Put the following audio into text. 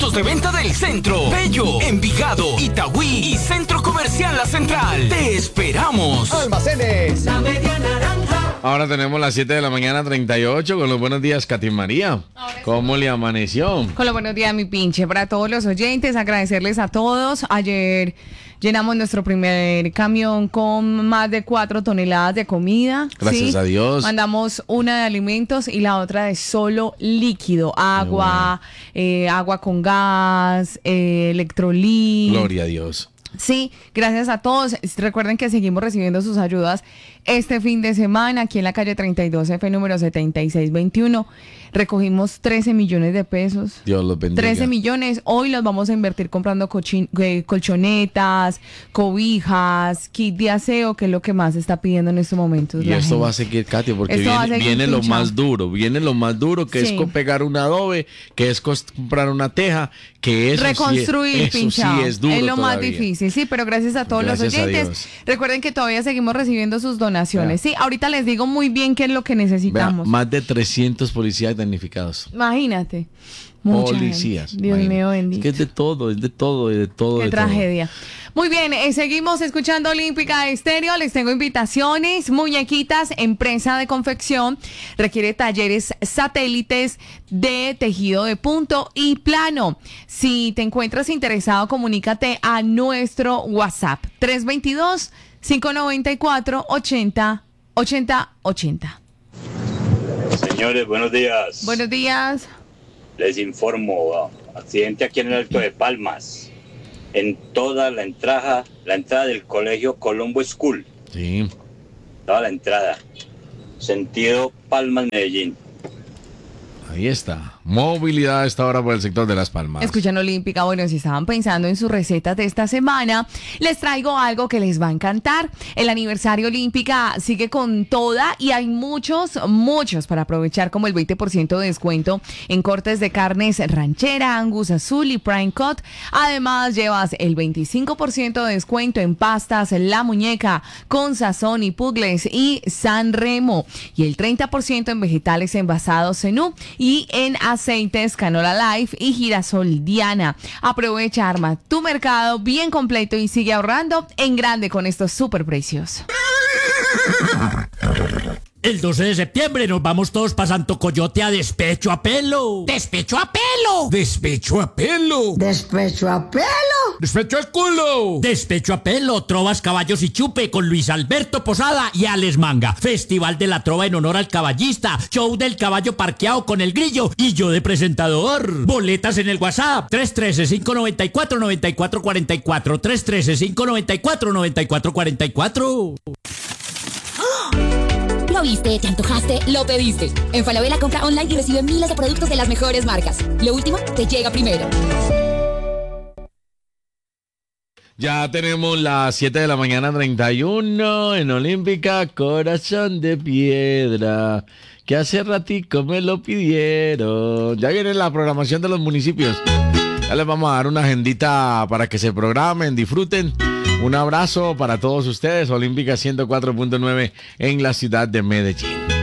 puntos de venta del centro, Bello, Envigado, Itagüí y Centro Comercial La Central. ¡Te esperamos! Almacenes La Media Naranja. Ahora tenemos las 7 de la mañana 38 con los buenos días, Katy María. ¿Cómo le amaneció? Con los buenos días, mi pinche. Para todos los oyentes, agradecerles a todos. Ayer llenamos nuestro primer camión con más de 4 toneladas de comida. Gracias a Dios. Mandamos una de alimentos y la otra de solo líquido. Agua, agua con gas, electrolit. Gloria a Dios. Sí, gracias a todos. Recuerden que seguimos recibiendo sus ayudas este fin de semana aquí en la calle 32F, número 7621. Recogimos 13 millones de pesos. Dios los bendiga. 13 millones. Hoy los vamos a invertir comprando colchonetas, cobijas, kit de aseo, que es lo que más se está pidiendo en estos momentos. Y esto va a seguir, Katy, porque viene lo más duro. Viene lo más duro, que es pegar un adobe, que es comprar una teja, que es reconstruir, pinchado. Sí es duro. Es lo todavía. más difícil, sí, pero gracias a todos los oyentes. Recuerden que todavía seguimos recibiendo sus donaciones. Sí, ahorita les digo muy bien qué es lo que necesitamos. Más de 300 policías damnificados. Imagínate. Mucha policías. Gente. Dios mío bendito. Es que es de todo. Qué tragedia. Todo. Muy bien, seguimos escuchando Olímpica Estéreo. Les tengo invitaciones. Muñequitas, empresa de confección. Requiere talleres satélites de tejido de punto y plano. Si te encuentras interesado, comunícate a nuestro WhatsApp 322-594-8080. Señores, buenos días. Buenos días. Les informo, accidente aquí en el Alto de Palmas, en toda la entrada del colegio Colombo School. Sí. Toda la entrada, sentido Palmas-Medellín. Ahí está. Movilidad a esta hora por el sector de Las Palmas. Escuchan Olímpica. Bueno, si estaban pensando en sus recetas de esta semana, les traigo algo que les va a encantar. El aniversario Olímpica sigue con toda y hay muchos para aprovechar, como el 20% de descuento en cortes de carnes ranchera, Angus Azul y Prime Cut. Además, llevas el 25% de descuento en pastas La Muñeca con sazón y Pugles y San Remo. Y el 30% en vegetales envasados Zenú y en aceites Canola Life y Girasol Diana. Aprovecha, arma tu mercado bien completo y sigue ahorrando en grande con estos super precios. El 12 de septiembre nos vamos todos pa' Santo Coyote a Despecho a Pelo. ¡Despecho a pelo! ¡Despecho a pelo! Despecho a pelo. ¡Despecho al culo! Despecho a Pelo, trovas, caballos y chupe con Luis Alberto Posada y Alex Manga. Festival de la trova en honor al caballista. Show del caballo parqueado con el grillo y yo de presentador. Boletas en el WhatsApp 313-594-9444. 313-594-9444. Lo viste, te antojaste, lo pediste. En Falabella compra online y recibe miles de productos de las mejores marcas. Lo último te llega primero. Ya tenemos las 7 de la mañana 31 en Olímpica, corazón de piedra, que hace ratico me lo pidieron. Ya viene la programación de los municipios. Ya les vamos a dar una agendita para que se programen, disfruten. Un abrazo para todos ustedes. Olímpica 104.9 en la ciudad de Medellín.